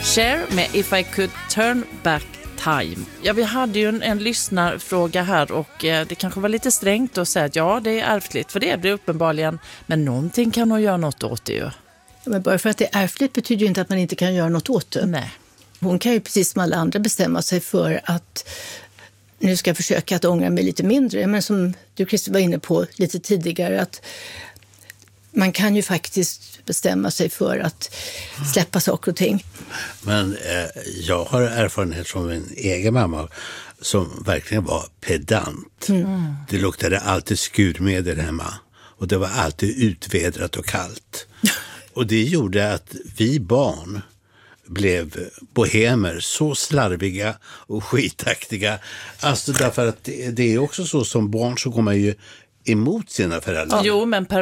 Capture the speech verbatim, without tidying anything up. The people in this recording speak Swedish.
Cher med If I Could Turn Back Time. Ja, vi hade ju en, en lyssnarfråga här och eh, det kanske var lite strängt att säga att ja, det är ärftligt, för det är det uppenbarligen, men någonting kan nog göra något åt det ju. Ja, men bara för att det är ärftligt betyder ju inte att man inte kan göra något åt det. Nej. Hon kan ju precis som alla andra bestämma sig för att nu ska jag försöka att ångra mig lite mindre, men som du Christer var inne på lite tidigare, att man kan ju faktiskt bestämma sig för att släppa saker och ting. Men eh, jag har erfarenhet från min egen mamma som verkligen var pedant. Mm. Det luktade alltid skurmedel hemma och det var alltid utvedrat och kallt. Och det gjorde att vi barn blev bohemer, så slarviga och skitaktiga. Alltså därför att det, det är också så som barn så går man ju emot sina föräldrar. Jo, men per